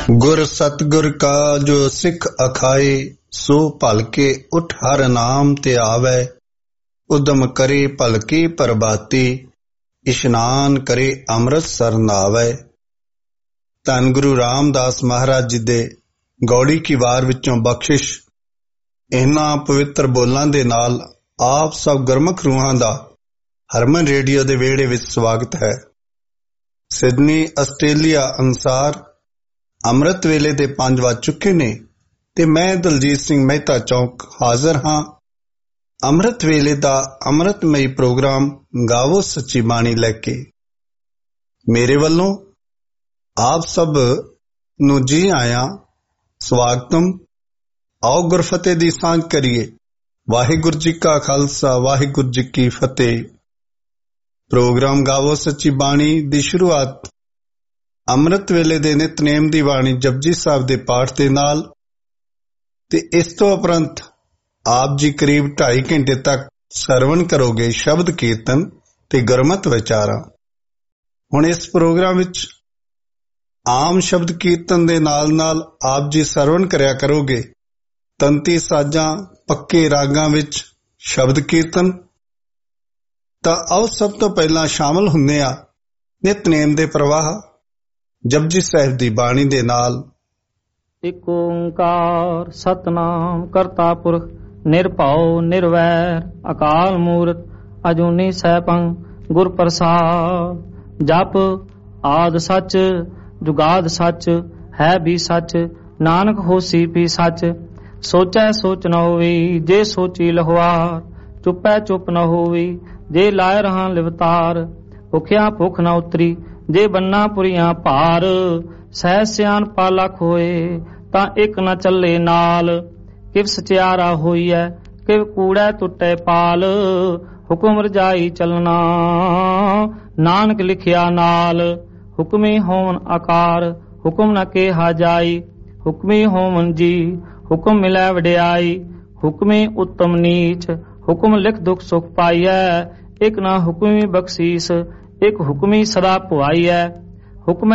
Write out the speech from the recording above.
गुर सतगुर का जो सिख अखाए, सो भलके उठ हर नाम ते आवे। उदम करे भलके प्रभाती, इशनान करे अमृतसर नावे। धन गुरु रामदास महाराज जी दे गौड़ी की वार विचों बख्शिश। इन्हां पवित्र बोलां दे नाल आप सब गुरमुख रूहां दा हरमन रेडियो दे वेड़े विच स्वागत है। सिडनी आस्ट्रेलिया अनुसार अमृत वेले दे 5 वज चुके ने ते मैं दलजीत सिंह मेहता चौक हाजिर हाँ। अमृत वेले दा अमृतमई प्रोग्राम गावो सच्ची बाणी लैके मेरे वल्लों आप सब नूं जी आया, स्वागतम। आओ गुरफतेह दी सांझ करिए। वाहिगुरू जी का खालसा, वाहिगुरू जी की फतेह। प्रोग्राम गावो सच्ची बाणी दी शुरुआत अमृत वेले दे नितनेम दी बाणी जपजी साहब दे पाठ दे नाल ते इस तो उपरंत आप जी करीब 2.5 घंटे तक सरवण करोगे शब्द कीर्तन ते गुरमत विचारा। हुण इस प्रोग्राम विच आम शब्द कीर्तन दे नाल नाल आप जी सरवण करया करोगे तंती साजां पक्के रागां विच शब्द कीर्तन। तां आओ सब तो पहलां शामिल हुंदे आ नितनेम दे प्रवाह जपजी साहिब दी बाणी दे नाल। इक ओंकार सतनाम करता पुरख निरभउ निर्वैर अकाल मूरत अजूनी सैभं गुर प्रसाद। जप आद सच जुगाद सच है भी सच नानक होसी भी सच। सोचै सोच न होवी जे सोची लहवार चुपै चुप न होवी जे लाए रहां लिवतार। भुखिया भुख न उतरी जे बन्ना पुरियां पार। सह सियान पाला खोए तां इक न चले नाल। किव सचियारा होईऐ किव कूड़ै टुटै पाल। हुक्म रजाई चलना नानक लिखिया नाल। हुक्मी होवन आकार हुक्म न केहा जाई। हुक्मी होवन जी हुक्म मिलै वड्याई। हुक्मी उत्तम नीच हुक्म लिख दुख सुख पाईऐ। एक न हुक्मी बख्शीस एक हुक्मी सदा पुआईऐ। हुक्म